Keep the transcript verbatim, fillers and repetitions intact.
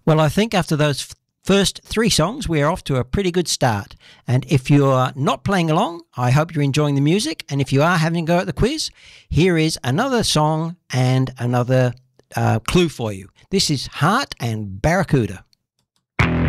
Well, I think after those f- first three songs, we're off to a pretty good start. And if you're not playing along, I hope you're enjoying the music. And if you are having a go at the quiz, here is another song and another uh, clue for you. This is Heart and Barracuda.